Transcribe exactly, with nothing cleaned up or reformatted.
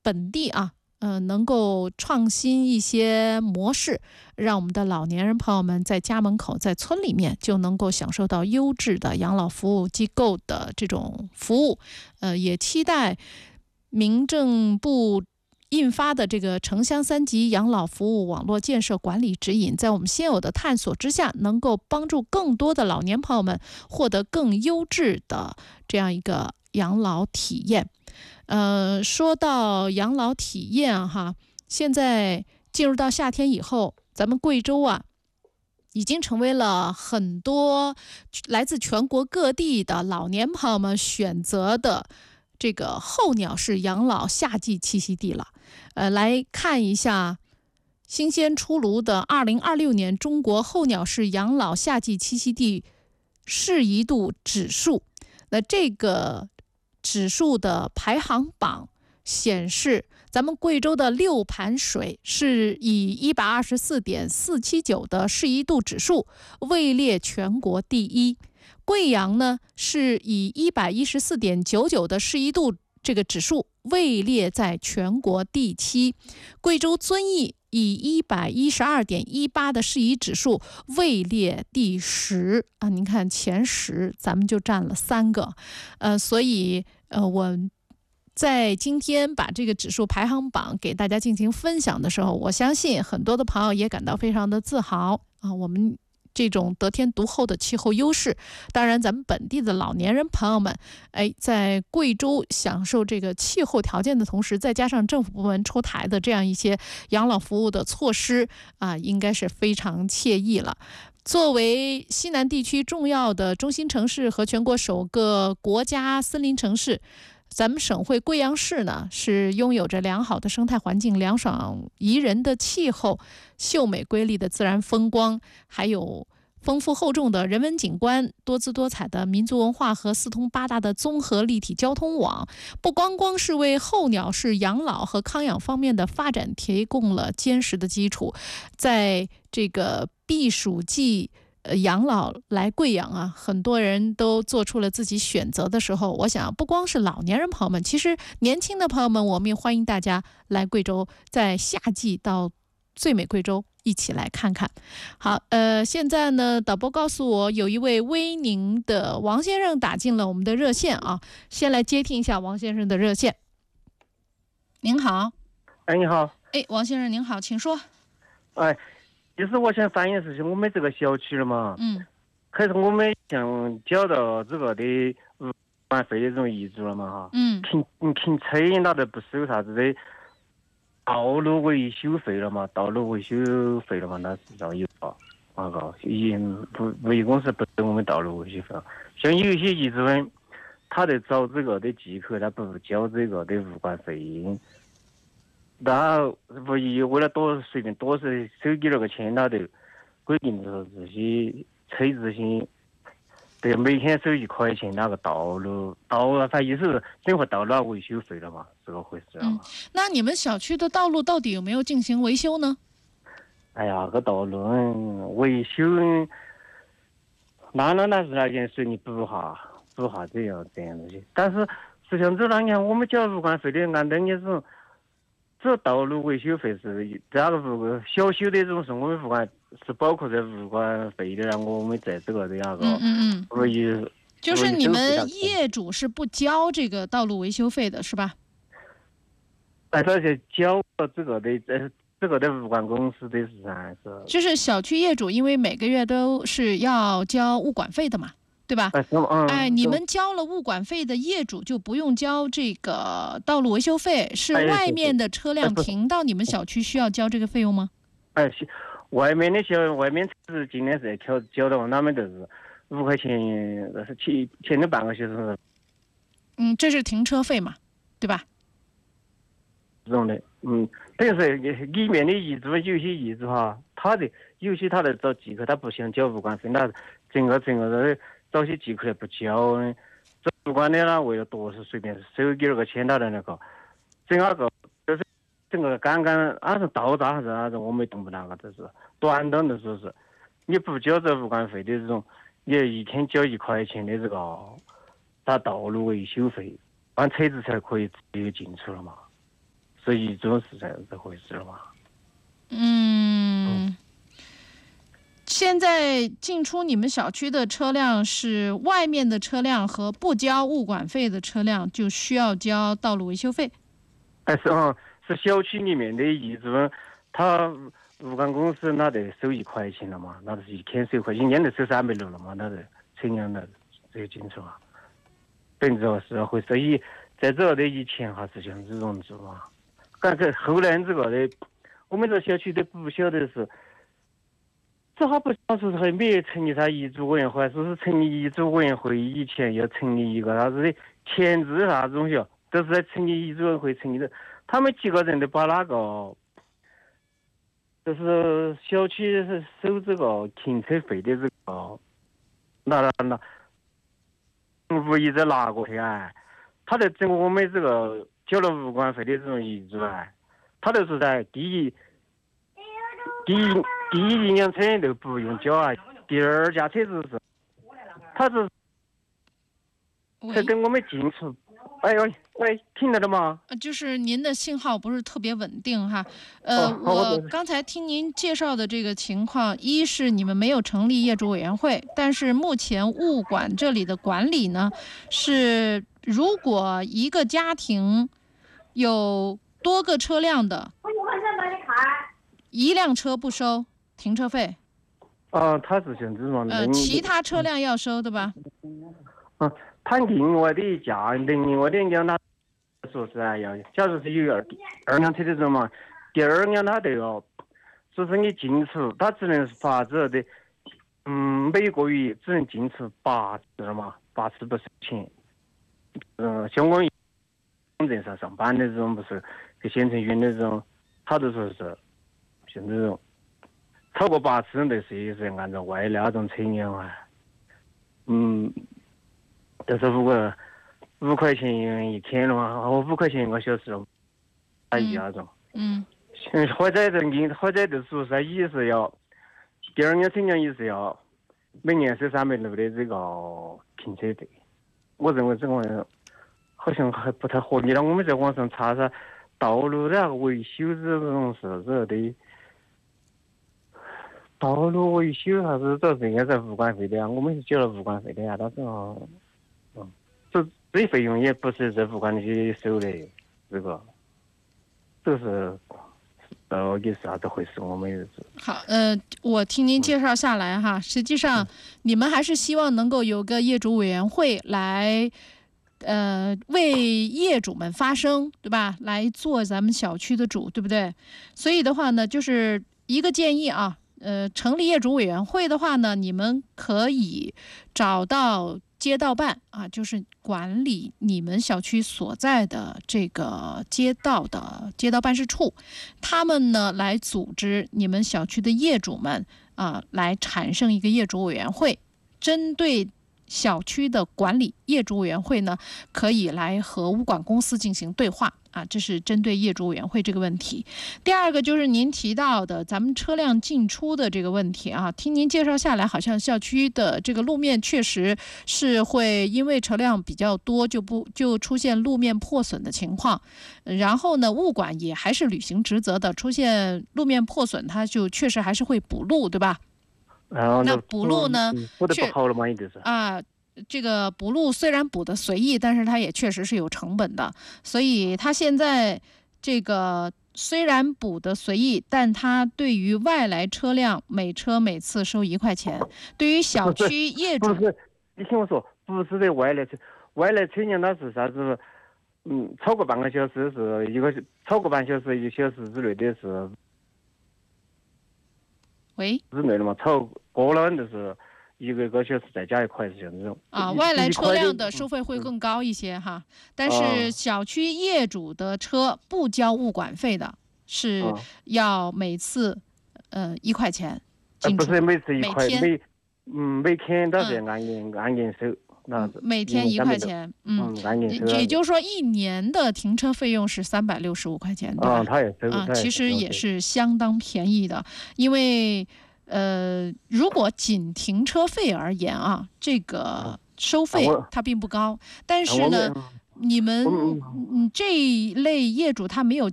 本地啊，呃，能够创新一些模式，让我们的老年人朋友们在家门口、在村里面就能够享受到优质的养老服务机构的这种服务。呃，也期待民政部印发的这个城乡三级养老服务网络建设管理指引，在我们现有的探索之下，能够帮助更多的老年朋友们获得更优质的这样一个养老体验。呃，说到养老体验哈，现在进入到夏天以后，咱们贵州啊，已经成为了很多来自全国各地的老年朋友们选择的这个候鸟式养老夏季栖息地了。呃，来看一下新鲜出炉的二零二六年中国候鸟式养老夏季栖息地适宜度指数。那这个指数的排行榜显示，咱们贵州的六盘水是以一百二十四点四七九的适宜度指数位列全国第一。贵阳呢是以一百一十四点九九的适宜度这个指数位列在全国第七。贵州遵义以一百一十二点一八的适宜指数位列第十啊，您看前十咱们就占了三个，呃，所以呃我在今天把这个指数排行榜给大家进行分享的时候，我相信很多的朋友也感到非常的自豪啊，我们这种得天独厚的气候优势，当然咱们本地的老年人朋友们，哎，在贵州享受这个气候条件的同时，再加上政府部门出台的这样一些养老服务的措施啊，应该是非常惬意了。作为西南地区重要的中心城市和全国首个国家森林城市，咱们省会贵阳市呢，是拥有着良好的生态环境、凉爽宜人的气候、秀美瑰丽的自然风光，还有丰富厚重的人文景观、多姿多彩的民族文化和四通八达的综合立体交通网，不光光是为候鸟式养老和康养方面的发展提供了坚实的基础。在这个避暑季呃，养老来贵阳啊，很多人都做出了自己选择的时候，我想不光是老年人朋友们，其实年轻的朋友们，我们也欢迎大家来贵州，在夏季到最美贵州一起来看看。好，呃，现在呢，导播告诉我有一位威宁的王先生打进了我们的热线啊，先来接听一下王先生的热线。您好。 哎，你好。 哎，王先生您好，请说。 哎。就是我想反映的是，我们这个小区了嘛， 嗯， 可是我们像缴到这个的物管费的这种遗嘱了嘛哈， 嗯， 停停车那都不是有啥子的道路维修费了嘛，道路维修费了嘛，那是要有啊，那个已经不物业公司不收我们道路维修费了。像有一些遗嘱人，他在找这个的寄口，他不交这个的物管费用。那物业为了多随便多是收几那个钱，他就规定说这些车子些得每天收一块钱那个道路道，反意思整个道路维修费了嘛，这个回事啊、嗯。 那你们小区的道路到底有没有进行维修呢？ 哎呀，个道路维修，那那那是那件事你补哈补哈这样这样东西，但是实际上这两年我们交物管费的按等于是。这道路维修费是这个物小修的这种是我们物管是包括在物管费的，然后我们在这个的那个嗯嗯物业， 就是你们业主是不交这个道路维修费的，是吧？ 哎，这是交这个的，这这个的物管公司的是啥？是就是小区业主，因为每个月都是要交物管费的嘛。对吧？ 哎，嗯、 哎，你们交了物管费的业主就不用交这个道路维修费，是外面的车辆停到你们小区需要交这个费用吗？ 哎，外面的小外面是今天是交交的，那们都是五块钱，是前前的半个小时。 嗯，这是停车费嘛，对吧？ 这种的，嗯，等于是里面的业主，有些业主哈，他的有些他在找寄口，他不想交物管费，那整个整个的。找些寄口来不交，这物管的呢，为了多是随便收几那个钱他的那个，整那个就是整个刚刚按是到达还是那种，我没动不那个，这是短短的说是，你不交这物管费的这种，你一天交一块钱的这个打道路维修费，完车子才可以自由进出了嘛。 是一种是这这回事嘛。 嗯，现在进出你们小区的车辆是外面的车辆和不交物管费的车辆就需要交道路维修费。 哎，是嗯，是小区里面的业主们，他物管公司那得收一块钱了嘛，那是一天收一块，一年得收三百六了嘛，那得车辆的这个进出啊，百分之二十会，所以在这的以前还是这样子容住嘛。但是后来这个的，我们这小区都不晓得是，这还不晓得还没有成立啥业主委员会，说是成立业主委员会以前要成立一个啥子的前置啥子东西，都是在成立业主委员会成立的。他们几个人都把那个，就是小区收这个停车费的这个，拿拿拿，物业再拿过去哎，他在整我们这个交了物管费的这种业主哎，他都是在第一，第一第一一辆车都不用交啊，第二架车子是，他是，才跟我们进出。哎呦，喂，听得到吗？ 呃，就是您的信号不是特别稳定哈。呃， 哦、 我刚才听您介绍的这个情况，一是你们没有成立业主委员会，但是目前物管这里的管理呢，是如果一个家庭有多个车辆的，一辆车不收停车费。 啊，他是这样子嘛？ 呃，其他车辆要收的吧？ 嗯。他另外的一家，另外的一辆他说是哎呀，假如是有二二辆车的人嘛，第二辆他都要，说是你进出，他只能是罚这的，嗯，每个月只能进出八次嘛，八次不收钱。嗯，像我们镇上上班的这种，不是给县城员的这种，他都说是像这种超过八次的是是按照外的那种车辆啊，嗯。就是如果五块钱一天的话，我五块钱一个小时，打一那种。嗯。或者人家或者就是说是也是要，第二辆车辆也是要每年收三百六的这个停车费。我认为这个好像还不太合理了。我们在网上查查道路的那个维修这种是这的。道路维修还是这是应该是物管费的啊，我们是交了物管费的呀，但是啊。嗯，这这些费用也不是在物管局收的，这个，这是，呃，也是啥子回事？我们也是。 好，呃，我听您介绍下来哈，实际上你们还是希望能够有个业主委员会来，呃，为业主们发声，对吧？来做咱们小区的主，对不对？所以的话呢，就是一个建议啊，呃，成立业主委员会的话呢，你们可以找到街道办啊，就是管理你们小区所在的这个街道的街道办事处，他们呢来组织你们小区的业主们啊，来产生一个业主委员会，针对小区的管理，业主委员会呢可以来和物管公司进行对话啊，这是针对业主委员会这个问题。第二个就是您提到的咱们车辆进出的这个问题啊，听您介绍下来，好像小区的这个路面确实是会因为车辆比较多，就不就出现路面破损的情况。然后呢，物管也还是履行职责的，出现路面破损，它就确实还是会补路，对吧？ 然后那补路呢？ 补的不好了嘛，一直是啊。这个补路虽然补的随意，但是它也确实是有成本的，所以它现在这个虽然补的随意，但它对于外来车辆每车每次收一块钱，对于小区业主不是，你听我说，不是的外来车，外来车辆它是啥子？嗯，超过半个小时是一个，超过半小时一个小时之内的是， 喂， 之内的嘛，超过了就是一个一个小时再加一块是这种啊，外来车辆的收费会更高一些哈，但是小区业主的车不交物管费的，是要每次呃一块钱进出， 不是每次一块， 每每嗯每天都是按年按年收，那每天一块钱，嗯， 按年收， 也就是说一年的停车费用是三百六十五块钱，对吧？ 啊，他也收啊，其实也是相当便宜的，因为。呃，如果仅停车费而言啊，这个收费它并不高，但是呢，你们嗯这一类业主他没有